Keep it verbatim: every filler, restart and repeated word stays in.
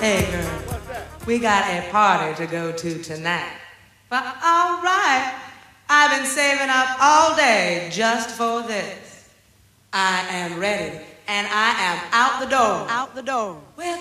Hey girl, we got a party to go to tonight. But all right, I've been saving up all day just for this. I am ready, and I am out the door. Out the door. Well,